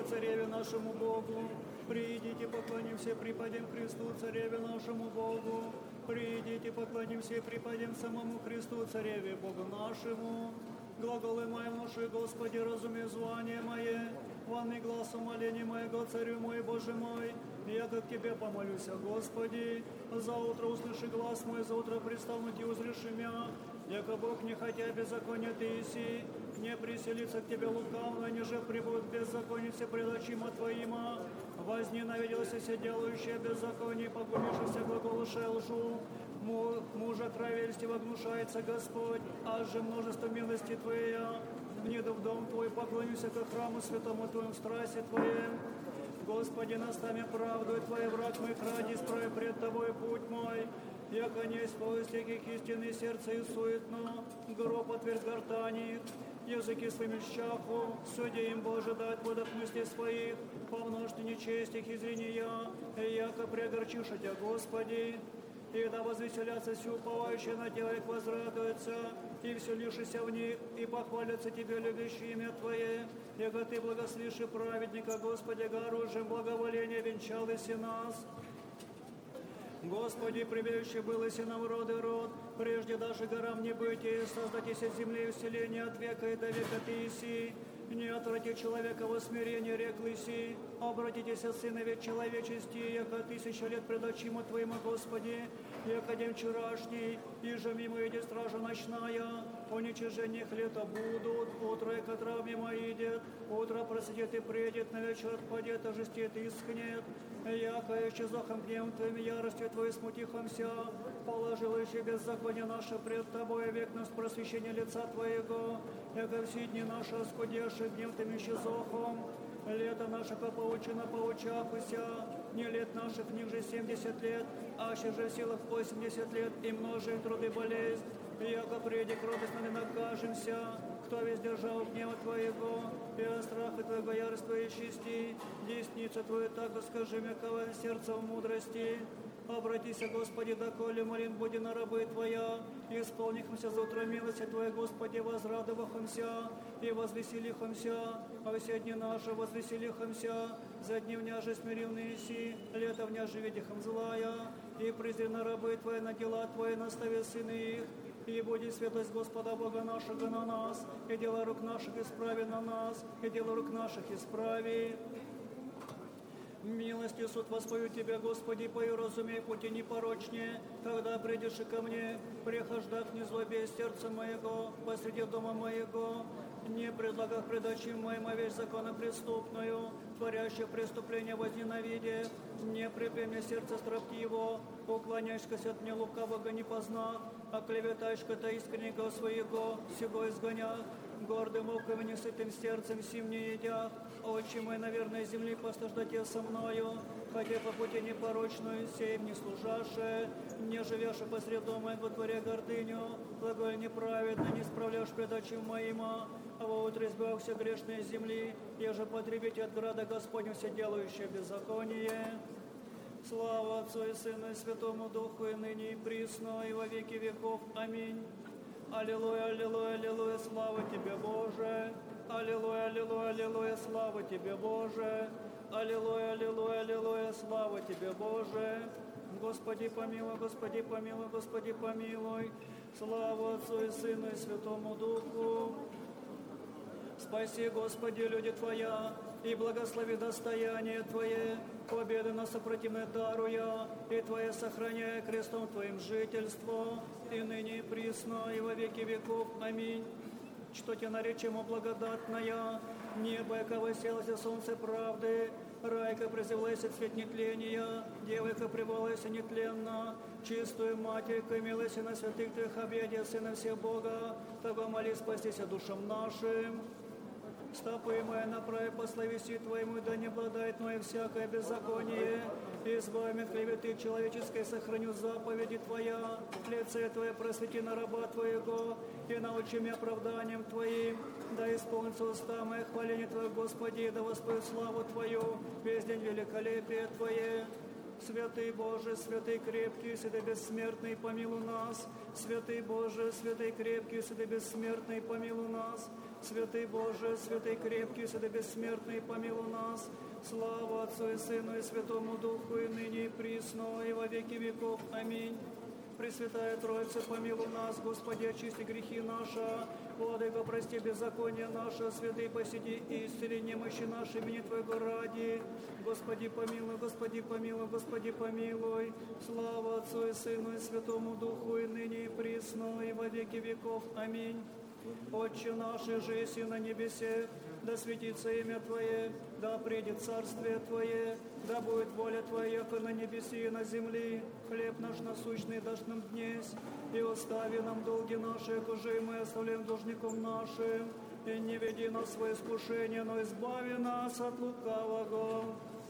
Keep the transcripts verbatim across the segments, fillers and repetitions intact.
поклонимся Цареве нашему Богу. Придите, поклонимся, припадем Христу, Цареве нашему Богу. Придите, поклонимся и припадем самому Христу, Цареве Богу нашему. Глаголы мои внуши, Господи, разуми звание мое, ванный глаз умоления моего, Царю мой, Боже мой, я как Тебе помолюсь, Господи. За утро услыши глаз мой, за утро пристануть и узреши меня, яко Бог, не хотя беззакония Ты иси, не приселится к Тебе лукавно, ниже прибудут беззаконницы пред очима Твоима. Возненавиделся все делающие беззаконие, погубившийся глаголуша лжу. Мужа кровельстива гнушается Господь, аж же множество милости Твоя. Вниду в дом Твой поклонюсь ко храму святому Твоему, страсти Твоем. Господи, настави правду, и Твой враг мой кради, справи пред Тобой путь мой. Яко не исполнит всяких истины сердце и суетно, гроб отверз гортани, языки своими щаху, суди им, Боже, дать подох мысли своих, помножьте нечесть их изрения, яко преогорчиша Тебя, Господи. И да возвеселятся все уповающие на Тебя, и возрадуются, и вселишься в них, и похвалятся Тебе, любящие имя Твое, яко Ты благословишь праведника, Господи, оружием благоволения венчал иси нас. Господи, прибежище был иси нам род и род, прежде даже горам не быть, и создатися земли и вселения от века и до века Ты иси. Не отврати человека во смирение, рек лыси, обратитесь от сыновей человечести, яко тысяча лет пред очима Твоему, Господи, яко день вчерашний, и же мимо идет стража ночная, уничижениях лета будут, утро, и котра мимо идет, утро просидит и придет, на вечер отпадет, а жестит и искнет, яко исчезохом гневом Твоим, яростью Твоей смутихомся, положил еще беззаконие наше пред Тобой, век нас просвещение лица Твоего, яко все дни наши оскудевшие гнев Твоим исчезохом, лето наше попаучено поучахуся, не лет наших ниже семьдесят лет, аще же в силах восемьдесят лет, и множие труды болезнь, яко приди кротостно не накажемся, кто весь держал гнева Твоего, и от страха Твоего ярства и чести, десницу Твою так скажи мягкого сердца в мудрости. Обратися, Господи, доколе молим буди на рабы Твоя, исполнихмся за утро милости Твоей, Господи, возрадовахмся и возвеселихмся, а все дни наши возвеселихмся, за дни вняже смиренные си, лето вняже видихом злая, и презри на рабы Твои, на дела Твои, настави сыны их, и будет светлость Господа Бога нашего на нас, и дела рук наших исправи на нас, и дела рук наших исправи. Милостью суд воспою Тебя, Господи, пою, разумей пути непорочнее, когда придешь и ко мне, прихождах не злобей сердца моего, посреди дома моего, не предлагах пред очим моим вещь закона преступную, творящее преступление возненавидев, не припи мне сердце строптиво, уклоняешься от мне лукавого не познав, а клеветаешь-ка-то искреннего своего, сего изгонях, гордым оком и несытым сердцем сим не едях, очи мои, наверное, земли постождате со мною, хотя по пути непорочную, сеем не служаше, не живешь посред дома, во дворе гордыню, глаголь неправедно, не справляешь пред очим моима, а во утре избавься грешной земли, еже потребите от града Господня все делающее беззаконие. Слава Отцу и Сыну и Святому Духу, и ныне и присно, и во веки веков. Аминь. Аллилуйя, аллилуйя, аллилуйя, слава Тебе, Боже! Аллилуйя, аллилуйя, аллилуйя, слава Тебе, Боже! Аллилуйя, аллилуйя, аллилуйя, слава Тебе, Боже! Господи помилуй, Господи помилуй, Господи помилуй! Слава Отцу и Сыну и Святому Духу! Спаси, Господи, люди Твоя, и благослови достояние Твое, победы на сопротивное даруя, и Твое сохраняя крестом Твоим жительство, и ныне и присно, и во веки веков. Аминь. Что Тебя наречемо благодатная, небо, яко воселося солнце правды, райка призывалась цвет нетления, девойка привалась нетленно, чистую Матерь, имелась на святых Твоих объятия, Сына всех Бога, того моли спастися душам нашим. Стопы мои направи по словеси Твоему, да не обладает мною всякое беззаконие. Избави меня от клеветы человеческой, сохраню заповеди Твоя. Лице Твое просвети на раба Твоего, и научи меня оправданием Твоим. Да исполнится уста мои хваление Твое, Господи, да воспоет славу Твою, весь день великолепие Твое. Святый Боже, святый крепкий, святый бессмертный, помилуй нас. Святый Боже, святый крепкий, святый бессмертный, помилуй нас. Святый Боже, святый крепкий, святый бессмертный, помилуй нас. Слава Отцу и Сыну и Святому Духу, и ныне и присно, и во веки веков. Аминь. Пресвятая Троица, помилуй нас, Господи, очисти грехи наши, Владыка, прости беззаконие наше, святый посети и исцели немощи наши, имени Твоего ради. Господи, помилуй, Господи, помилуй, Господи, помилуй. Слава Отцу и Сыну и Святому Духу, и ныне и присно, и во веки веков. Аминь. Отче наш, жеси на небесе, да светится имя Твое, да придет царствие Твое, да будет воля Твоя, как на небесе и на земле. Хлеб наш насущный дашь нам днесь, и остави нам долги наши, коже и мы оставляем должником нашим. И не веди нас в свое искушение, но избави нас от лукавого.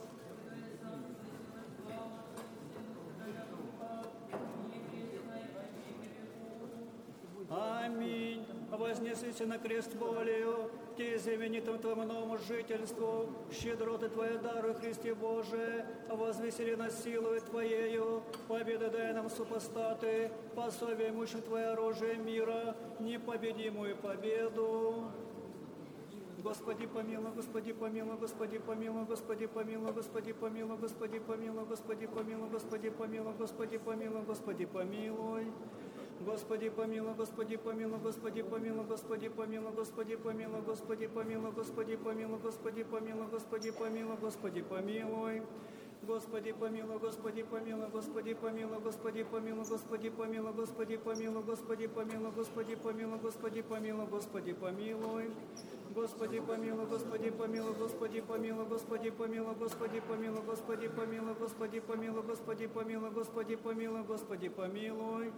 Аминь. Вознесися на крест болею, те знаменитым Твоему новому жительству, щедроты Твоя даруй, Христе Боже, возвесели нас силою Твоею, победы дай нам супостаты, пособие имущим Твое оружие мира, непобедимую победу. Господи помилуй, Господи помилуй, Господи помилуй, Господи помилуй, Господи помилуй, Господи помилуй, Господи помилуй, Господи помилуй, Господи помилуй, Господи помилуй. Господи помилуй, Господи помилуй, Господи помилуй, Господи помилуй, Господи помилуй, Господи помилуй, Господи помилуй, Господи помилуй, Господи помилуй, Господи помилуй. Господи помилуй, Господи помилуй, Господи помилуй, Господи помилуй, Господи помилуй, Господи помилуй, Господи помилуй, Господи помилуй, Господи помилуй, Господи помилуй. Господи помилуй, Господи помилуй, Господи помилуй, Господи помилуй, Господи помилуй, Господи помилуй, Господи помилуй, Господи помилуй, Господи помилуй, Господи помилуй.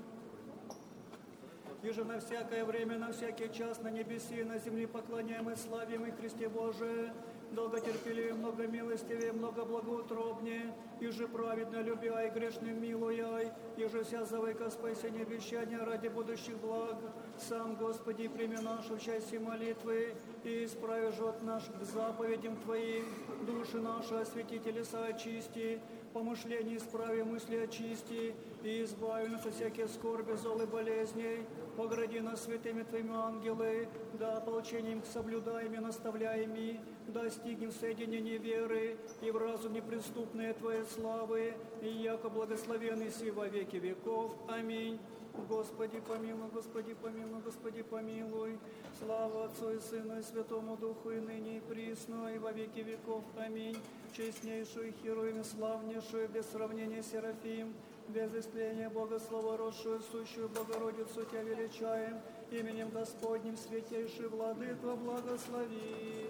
И же на всякое время, на всякий час, на небеси и на земле поклоняем и славим и Христе Боже, долготерпеливее, много милостивее, много благоутробнее, и же праведно любя и грешным милуяй, и же вся завыка спасения обещания ради будущих благ. Сам, Господи, прими нашу в части молитвы, и исправи живот наш к заповедям Твоим, души наши освети, телеса очисти, помышления исправи, мысли очисти, и избави нас от всяких скорби, зол и болезней. Погради нас святыми Твоими ангелы, да ополчением соблюдаеми, наставляеми, достигнем соединения веры и в разум неприступные Твоей славы, и яко благословенный си во веки веков. Аминь. Господи помилуй, Господи помилуй, Господи помилуй. Слава Отцу и Сыну и Святому Духу, и ныне и присно, и во веки веков. Аминь. Честнейшую Херувим, славнейшую, без сравнения Серафим, без истления Богослова, росшую, сущую Богородицу Тебя величаем, именем Господним, святейший Владыко, благослови.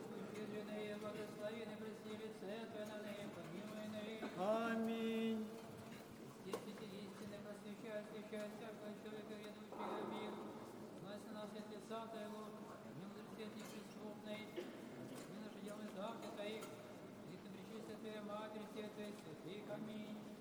Аминь. Истинно просвещай, освещай всякого человека, ведущего мир. Власть на нас от лица Твоего, не мудрости неприступной, не наши дела завтра Твоих, и ты причисти Твоя Матерь, все Твои святых. Аминь.